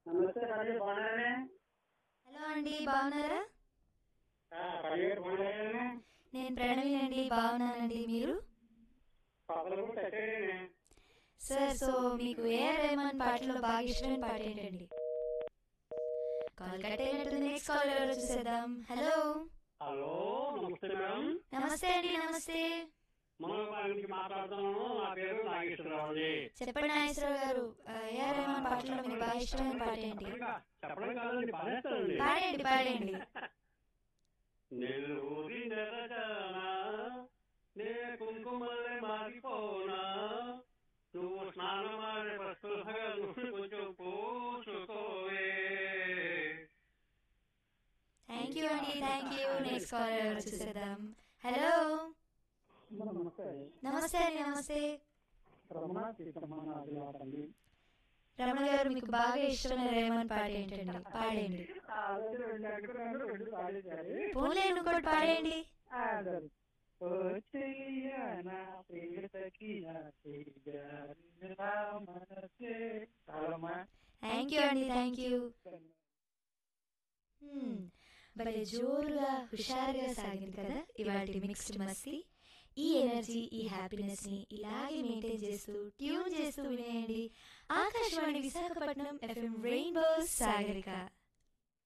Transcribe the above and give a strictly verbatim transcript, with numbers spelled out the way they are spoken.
నమస్తే రాజు బాగున్నానే. హలో అండి, బాగున్నారా? పదివేలు బాగున్నానే. నేను ప్రణవి అండి, బాగున్నానండి. మీరు? పాపలు కూడా చచ్చేనే. సార్, సో మీకు ఏఆర్ రెహమాన్ పాటలో బాగా ఇష్టమైన పాట ఏంటండి? కాల్ కట్ అయినట్టుంది. నెక్స్ట్ కాల్ ఎవరో చూసేద్దాం. హలో హలో నమస్తే మేడం. నమస్తే అండి. నమస్తే. మనోపాల నుంచి మాట్లాడుతున్నాను. నా పేరు నాగేశ్వరరావు అండి. చెప్పండి నాగేశ్వరరావు గారు, ఏఆర్ రెహమాన్ పాటలో మీకు బాగా ఇష్టమైన పాట ఏంటి? చెప్పడం కాదండి, పాడేస్తానండి. పాడండి పాడండి. నేను ఊరి నెరజానా, నే కుంకుమల్లే మారిపోనా, నువ్వు స్నానమాడే పస్తులుగా నువ్వు కొంచెం పోసుకోవే. థ్యాంక్ యూ అండి, థ్యాంక్ యూ. నెక్స్ట్ కాల్ ఎవరో చూసేద్దాం. హలో నమస్తే. నమస్తే అండి. నమస్తే. రమణ సీతమ్మ నాది వాడండి. రమణ గారు, మీకు బాగా ఇష్టమైన రెహమాన్ పాట ఏంటండి? పాడండి. పోన్లే, ఇంకోటి పాడండి. థ్యాంక్ యూ అండి, థ్యాంక్ యూ. భలే జోరుగా హుషారుగా సాగింది కదా ఇవాటి మిక్స్డ్ మస్తీ. ఈ ఎనర్జీ, ఈ హ్యాపీనెస్ ని ఇలాగే మెయింటైన్ చేస్తూ ట్యూన్ చేస్తూ వినేయండి ఆకాశవాణి విశాఖపట్నం ఎఫ్ఎం రెయిన్బో సాగరిక.